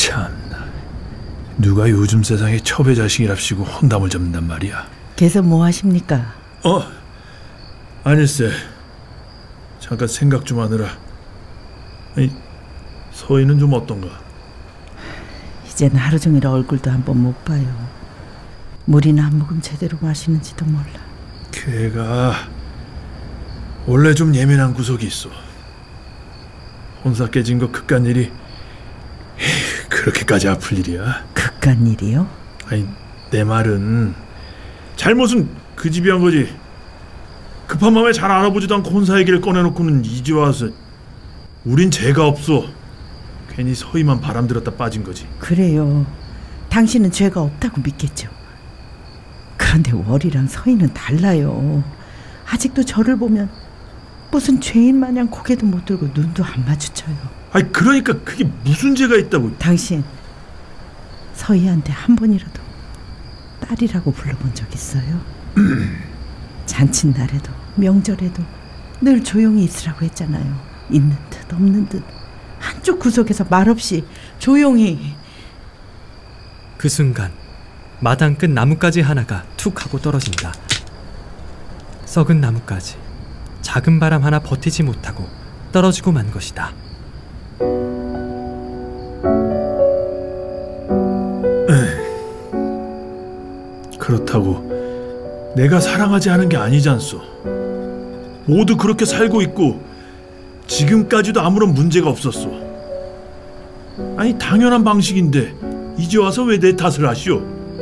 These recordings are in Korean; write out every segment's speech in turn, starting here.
참나, 누가 요즘 세상에 첩의 자식이랍시고 혼담을 잡는단 말이야. 걔서 뭐 하십니까? 아닐세, 잠깐 생각 좀 하느라. 아니, 서희는 좀 어떤가? 이제는 하루 종일 얼굴도 한번 못 봐요. 물이나 한 모금 제대로 마시는지도 몰라. 걔가 원래 좀 예민한 구석이 있어. 혼사 깨진 거 그깟 일이 그렇게까지 아플 일이야? 그깟 일이요? 아니, 내 말은 잘못은 그 집이 한 거지. 급한 마음에 잘 알아보지도 않고 혼사 얘기를 꺼내놓고는 이제 와서. 우린 죄가 없어. 괜히 서희만 바람들었다 빠진 거지. 그래요. 당신은 죄가 없다고 믿겠죠. 그런데 월이랑 서희는 달라요. 아직도 저를 보면 무슨 죄인 마냥 고개도 못 들고 눈도 안 마주쳐요. 아니, 그러니까 그게 무슨 죄가 있다고. 당신 서희한테 한 번이라도 딸이라고 불러본 적 있어요? 잔칫날에도 명절에도 늘 조용히 있으라고 했잖아요. 있는 듯 없는 듯 한쪽 구석에서 말없이 조용히. 그 순간 마당 끝 나뭇가지 하나가 툭 하고 떨어진다. 썩은 나뭇가지, 작은 바람 하나 버티지 못하고 떨어지고 만 것이다. 그렇다고 내가 사랑하지 않은 게 아니지 않소. 모두 그렇게 살고 있고 지금까지도 아무런 문제가 없었소. 아니, 당연한 방식인데 이제 와서 왜 내 탓을 하시오?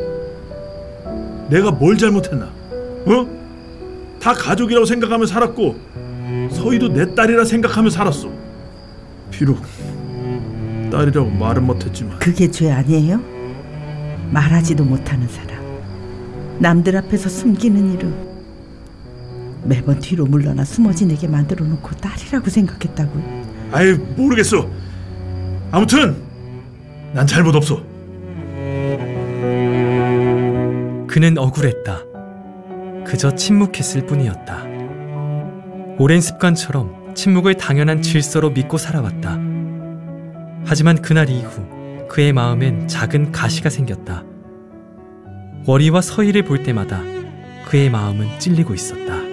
내가 뭘 잘못했나? 다 가족이라고 생각하며 살았고 서희도 내 딸이라 생각하며 살았어. 비록 딸이라고 말은 못했지만. 그게 죄 아니에요? 말하지도 못하는 사람, 남들 앞에서 숨기는 일은 매번 뒤로 물러나 숨어 지내게 만들어 놓고 딸이라고 생각했다고요? 아이, 모르겠어. 아무튼 난 잘못 없어. 그는 억울했다. 그저 침묵했을 뿐이었다. 오랜 습관처럼 침묵을 당연한 질서로 믿고 살아왔다. 하지만 그날 이후 그의 마음엔 작은 가시가 생겼다. 월이와 서희를 볼 때마다 그의 마음은 찔리고 있었다.